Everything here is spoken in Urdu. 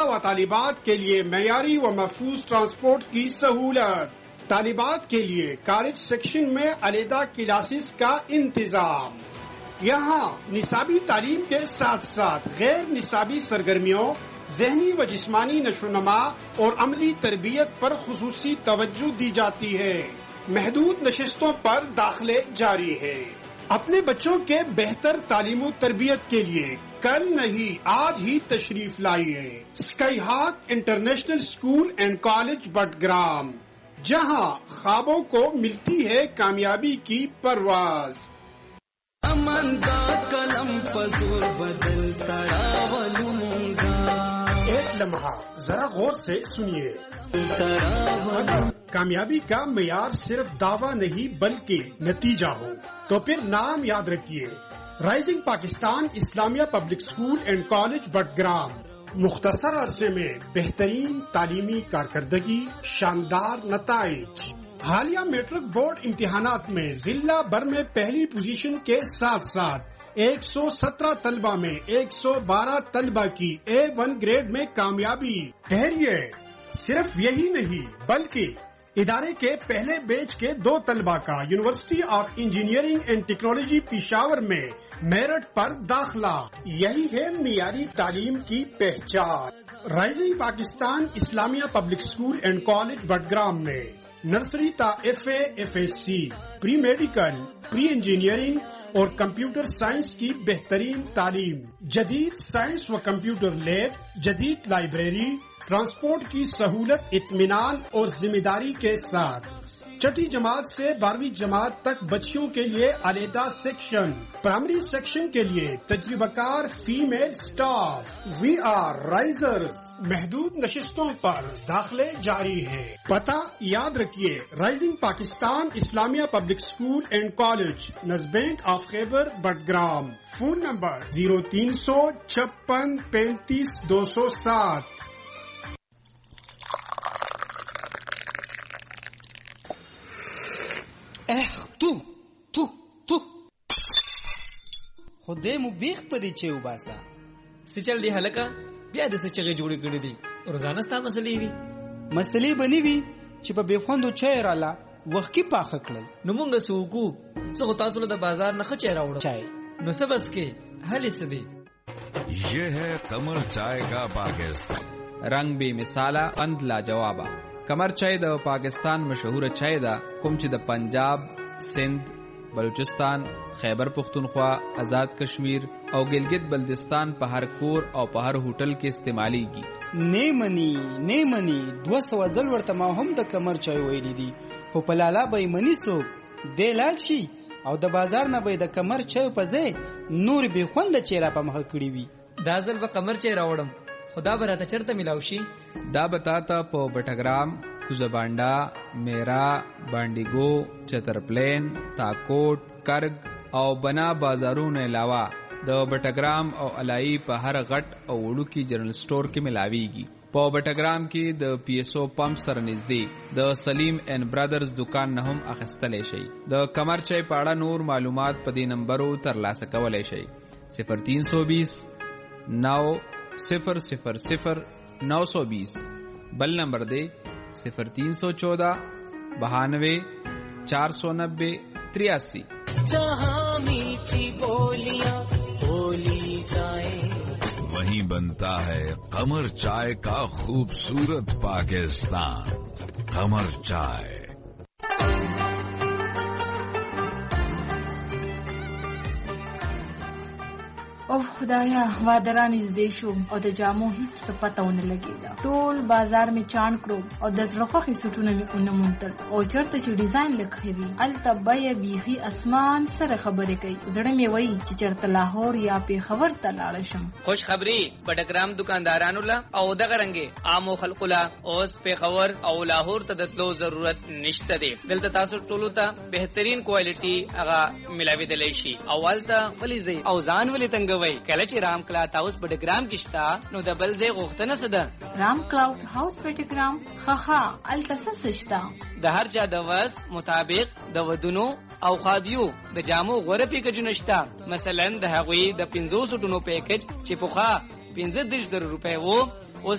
و طالبات کے لیے معیاری و محفوظ ٹرانسپورٹ کی سہولت. طالبات کے لیے کالج سیکشن میں علیحدہ کلاسز کا انتظام. یہاں نصابی تعلیم کے ساتھ ساتھ غیر نصابی سرگرمیوں، ذہنی و جسمانی نشو و نما اور عملی تربیت پر خصوصی توجہ دی جاتی ہے. محدود نشستوں پر داخلے جاری ہے. اپنے بچوں کے بہتر تعلیم و تربیت کے لیے کل نہیں آج ہی تشریف لائیے sky ہاک international school and college Battagram, جہاں خوابوں کو ملتی ہے کامیابی کی پرواز. امن کا قلم فضول بدلتا راولوں گا. ایک لمحہ ذرا غور سے سنیے. کامیابی کا معیار صرف دعویٰ نہیں بلکہ نتیجہ ہو تو پھر نام یاد رکھیے، rising Pakistan Islamia public school and college Battagram. مختصر عرصے میں بہترین تعلیمی کارکردگی، شاندار نتائج. حالیہ میٹرک بورڈ امتحانات میں ضلع بھر میں پہلی پوزیشن کے ساتھ ساتھ 117 طلبہ میں 112 طلبہ کی A1 گریڈ میں کامیابی. ٹھہریے، صرف یہی نہیں بلکہ ادارے کے پہلے بیچ کے 2 طلبہ کا university of engineering and technology Peshawar میں میرٹ پر داخلہ. یہی ہے معیاری تعلیم کی پہچان. Rising Pakistan Islamia public school and college Battagram میں نرسری تا FA FSC، pre medical, pre engineering اور کمپیوٹر سائنس کی بہترین تعلیم. جدید سائنس و کمپیوٹر لیب، جدید لائبریری، ٹرانسپورٹ کی سہولت اطمینان اور ذمہ داری کے ساتھ. چھٹی جماعت سے 12ویں جماعت تک بچیوں کے لیے علیحدہ سیکشن. پرائمری سیکشن کے لیے تجربہ کار female staff. We are Risers. محدود نشستوں پر داخلے جاری ہے. پتہ یاد رکھیے، rising Pakistan Islamia public school and college, نزبینٹ of Khyber Battagram. Phone number 0300 56 35 207. تو خدای مو بیخ پدې چې وباسا سچل دی هلکا بیا د سچغه جوړی کړی دی. روزانه ستا مسلې وی مسلې بنی وی چې په بخوندو چای رااله وخت کې پاخه کړل. نو مونږ سوکو څو تاسو له بازار نه خچې راوړل چای نو سبس کې حل سدي. یہ ہے قمر چائے کا پاکستان. رنگ بے مثالا، اند لاجوابا. قمر چائے د پاکستان مشهور چائے دا کوم چې د پنجاب، سندھ، بلوچستان، خیبر پختونخوا، آزاد کشمیر او گلگت بلدستان په هر کور او په هر هوټل کې استعمالی کی. نه منی 200 ځل ورته ما هم د قمر چای ویلی دي، خو په لالا به منی سو د لاړ شي او د بازار نه به د قمر چای په ځای نور به خوند چیرې په مخ کړی وي. دا ځل به قمر چای راوړم، خدا به راته چرته ملاو شي. دا بتاتا په بټګرام، کوزبانډا، میرا، بانډیګو، چترپلین، تاکوٹ، کرگ او بنا بازارونو علاوه د بټګرام او الائی په هر غټ او وړو کې جنرل سٹور کې ملاویږي. په بټګرام کې د PSO پمپ سره نږدې د سلیم اینڈ برادرز دکان نه هم اخیستلی شي. د قمر چای په اړه نور معلومات په دې نمبرو ترلاسه کولی شئ: 0320 9000 920. بل نمبر دے 0314 92 490 83. جہاں میٹھی بولیاں بولی جائیں وہیں بنتا ہے قمر چائے کا خوبصورت پاکستان. قمر چائے. او خدایا وادران نږدې شو او د جامو هیڅ څه پته ونه لګېده. ټول بازار مې چاڼ کړو او د زړه خوښې سوټونه مې ونه موندل او چېرته چې ډیزاین لږ ښه وي هلته بیه بیخي اسمان سره خبرې کوي. زړه مې وایي چې چېرته لاهور یا پېښور ته لاړه شم. خوشخبری بټګرام دکاندارانو له او دغه رنګې عامو خلقو له اوس پېښور او لاهور ته د تلو ضرورت نشته دی. دلته تاسو ټولو ته بهترین کوالټي هغه ملاوېدلی شي او هلته ولې ځئ او ځان ولې تنګوئ. کله چې رام کلاوډ هاوس بټګرام کې شته نو د بل ځای غوښتنه څه ده؟ رام کلاوډ هاوس بټګرام ښه هلته څه شته؟ د هر چا د وس مطابق د ودونو او خادیو د جامو غوره پیکجونه شته. مثلا د هغوی د 500 ټونو پیکج چې پخوا 15,000 روپۍ وو